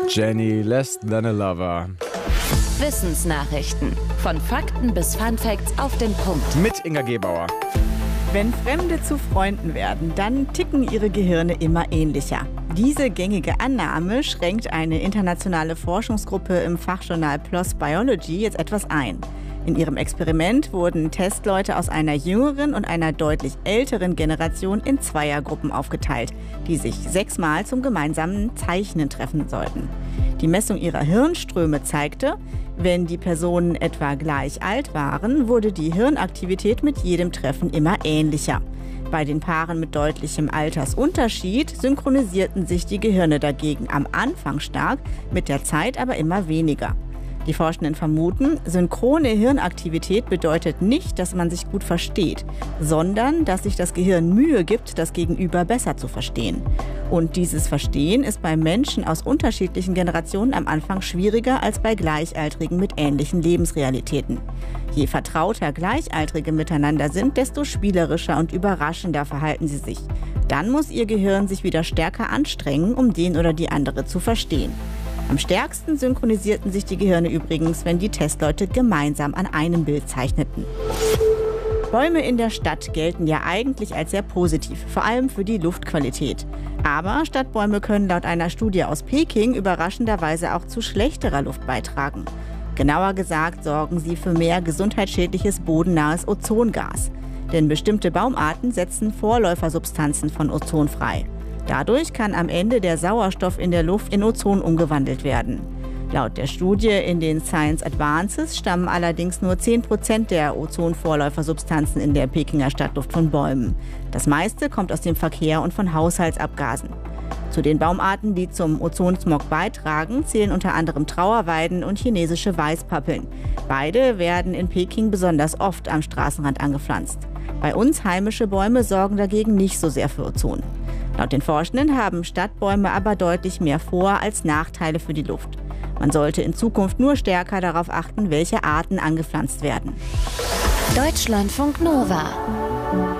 Jenny, Less Than a Lover. Wissensnachrichten. Von Fakten bis Funfacts auf den Punkt. Mit Inga Gebauer. Wenn Fremde zu Freunden werden, dann ticken ihre Gehirne immer ähnlicher. Diese gängige Annahme schränkt eine internationale Forschungsgruppe im Fachjournal PLOS Biology jetzt etwas ein. In ihrem Experiment wurden Testleute aus einer jüngeren und einer deutlich älteren Generation in Zweiergruppen aufgeteilt, die sich 6-mal zum gemeinsamen Zeichnen treffen sollten. Die Messung ihrer Hirnströme zeigte, wenn die Personen etwa gleich alt waren, wurde die Hirnaktivität mit jedem Treffen immer ähnlicher. Bei den Paaren mit deutlichem Altersunterschied synchronisierten sich die Gehirne dagegen am Anfang stark, mit der Zeit aber immer weniger. Die Forschenden vermuten, synchrone Hirnaktivität bedeutet nicht, dass man sich gut versteht, sondern dass sich das Gehirn Mühe gibt, das Gegenüber besser zu verstehen. Und dieses Verstehen ist bei Menschen aus unterschiedlichen Generationen am Anfang schwieriger als bei Gleichaltrigen mit ähnlichen Lebensrealitäten. Je vertrauter Gleichaltrige miteinander sind, desto spielerischer und überraschender verhalten sie sich. Dann muss ihr Gehirn sich wieder stärker anstrengen, um den oder die andere zu verstehen. Am stärksten synchronisierten sich die Gehirne übrigens, wenn die Testleute gemeinsam an einem Bild zeichneten. Bäume in der Stadt gelten ja eigentlich als sehr positiv, vor allem für die Luftqualität. Aber Stadtbäume können laut einer Studie aus Peking überraschenderweise auch zu schlechterer Luft beitragen. Genauer gesagt sorgen sie für mehr gesundheitsschädliches bodennahes Ozongas. Denn bestimmte Baumarten setzen Vorläufersubstanzen von Ozon frei. Dadurch kann am Ende der Sauerstoff in der Luft in Ozon umgewandelt werden. Laut der Studie in den Science Advances stammen allerdings nur 10% der Ozonvorläufersubstanzen in der Pekinger Stadtluft von Bäumen. Das meiste kommt aus dem Verkehr und von Haushaltsabgasen. Zu den Baumarten, die zum Ozonsmog beitragen, zählen unter anderem Trauerweiden und chinesische Weißpappeln. Beide werden in Peking besonders oft am Straßenrand angepflanzt. Bei uns heimische Bäume sorgen dagegen nicht so sehr für Ozon. Laut den Forschenden haben Stadtbäume aber deutlich mehr Vor- als Nachteile für die Luft. Man sollte in Zukunft nur stärker darauf achten, welche Arten angepflanzt werden. Deutschlandfunk Nova